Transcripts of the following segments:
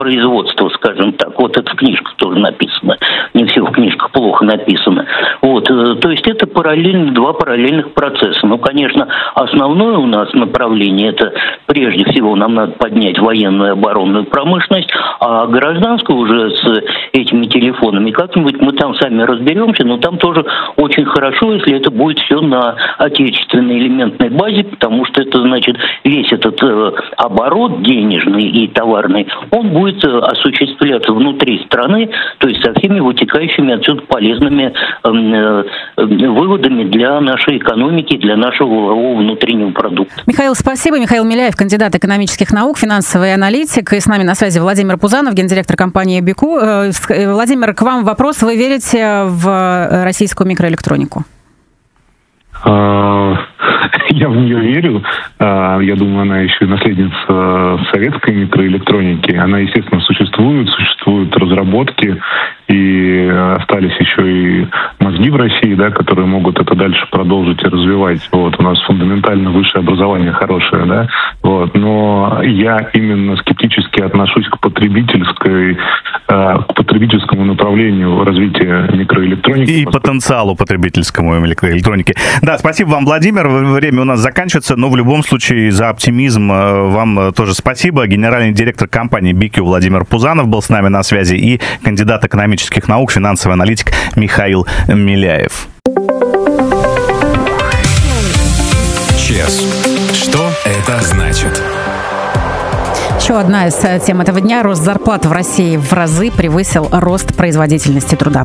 производства, скажем так. Вот это в книжках тоже написано. Не все в книжках плохо написано. Вот. То есть это два параллельных процесса. Ну, конечно, основное у нас направление, это прежде всего нам надо поднять военную и оборонную промышленность, а гражданскую уже с этими телефонами как-нибудь мы там сами разберемся, но там тоже очень хорошо, если это будет все на отечественной элементной базе, потому что это значит весь этот оборот денежный и товарный, он будет осуществляться внутри страны, то есть со всеми вытекающими отсюда полезными выводами для нашей экономики, для нашего внутреннего продукта. Михаил, спасибо. Михаил Миляев, кандидат экономических наук, финансовый аналитик. И с нами на связи Владимир Пузанов, гендиректор компании БИКУ. Владимир, к вам вопрос. Вы верите в российскую микроэлектронику? Я в нее верю. Я думаю, она еще и наследница советской микроэлектроники. Она, естественно, существуют разработки, и остались еще и мозги в России, да, которые могут это дальше продолжить и развивать. Вот. У нас фундаментально высшее образование хорошее, да. Вот. Но я именно скептически отношусь к потребительскому направлению развития микроэлектроники. И потенциалу потребительскому микроэлектроники. Да, спасибо вам, Владимир. Время у нас заканчивается, но в любом случае за оптимизм вам тоже спасибо. Генеральный директор компании BQ Владимир Пузанов был с нами на связи и кандидат экономических наук, финансовый аналитик Михаил Миляев. ЧЕС. Что это значит? Еще одна из тем этого дня. Рост зарплат в России в разы превысил рост производительности труда.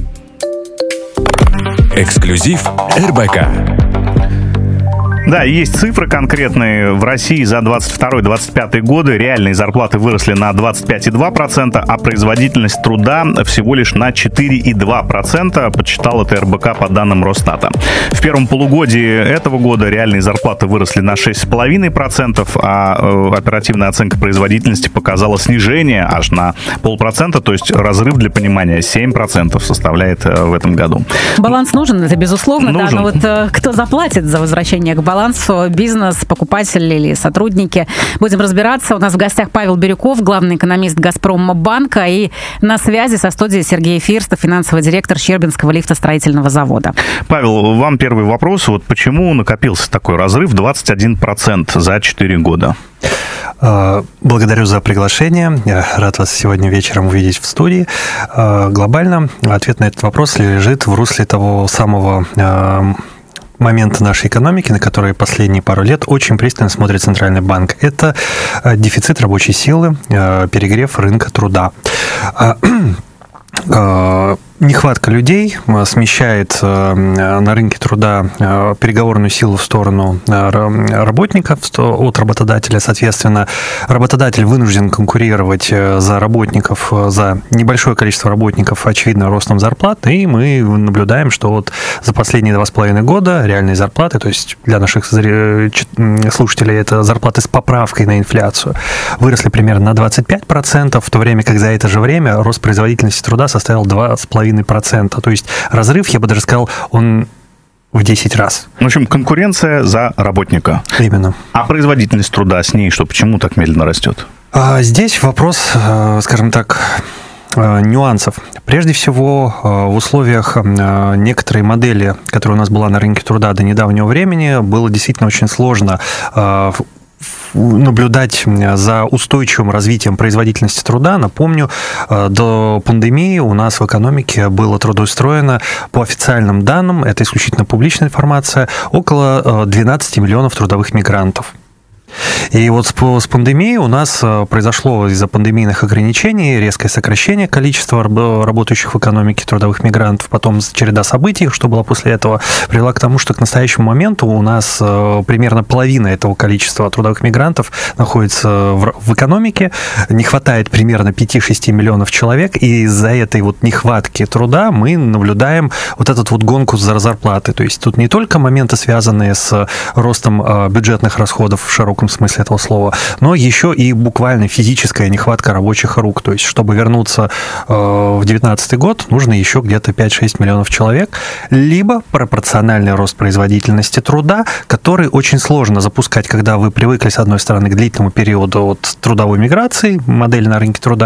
Эксклюзив РБК. Да, есть цифры конкретные. В России за 22-25 годы реальные зарплаты выросли на 25,2%, а производительность труда всего лишь на 4,2%, подсчитал это РБК по данным Росстата. В первом полугодии этого года реальные зарплаты выросли на 6,5%, а оперативная оценка производительности показала снижение аж на 0,5%, то есть разрыв, для понимания, 7% составляет в этом году. Баланс нужен, это безусловно, нужен. Да, но вот кто заплатит за возвращение к балансу? Бизнес, покупатель или сотрудники? Будем разбираться. У нас в гостях Павел Бирюков, главный экономист Газпромбанка, и на связи со студией Сергей Фирстов, финансовый директор Щербинского лифтостроительного завода. Павел, вам первый вопрос. Вот почему накопился такой разрыв 21% за 4 года? Благодарю за приглашение. Я рад вас сегодня вечером увидеть в студии. Глобально ответ на этот вопрос лежит в русле того самого момента нашей экономики, на который последние пару лет очень пристально смотрит Центральный банк. Это дефицит рабочей силы, перегрев рынка труда. Нехватка людей смещает на рынке труда переговорную силу в сторону работников от работодателя. Соответственно, работодатель вынужден конкурировать за работников, за небольшое количество работников, очевидно, ростом зарплат. И мы наблюдаем, что вот за последние 2,5 года реальные зарплаты, то есть для наших слушателей это зарплаты с поправкой на инфляцию, выросли примерно на 25%, в то время как за это же время рост производительности труда составил 2,5%. То есть разрыв, я бы даже сказал, он в 10 раз. В общем, конкуренция за работника. Именно. А производительность труда с ней, что почему так медленно растет? Здесь вопрос, скажем так, нюансов. Прежде всего, в условиях некоторой модели, которая у нас была на рынке труда до недавнего времени, было действительно очень сложно наблюдать за устойчивым развитием производительности труда. Напомню, до пандемии у нас в экономике было трудоустроено, по официальным данным, это исключительно публичная информация, около 12 миллионов трудовых мигрантов. И вот с пандемией у нас произошло из-за пандемийных ограничений резкое сокращение количества работающих в экономике трудовых мигрантов. Потом череда событий, что было после этого, привела к тому, что к настоящему моменту у нас примерно половина этого количества трудовых мигрантов находится в экономике. Не хватает примерно 5-6 миллионов человек. И из-за этой вот нехватки труда мы наблюдаем вот эту вот гонку за зарплаты. То есть тут не только моменты, связанные с ростом бюджетных расходов в широком широком смысле этого слова, но еще и буквально физическая нехватка рабочих рук. То есть, чтобы вернуться в 2019 год, нужно еще где-то 5-6 миллионов человек, либо пропорциональный рост производительности труда, который очень сложно запускать, когда вы привыкли, с одной стороны, к длительному периоду от трудовой миграции, модели на рынке труда,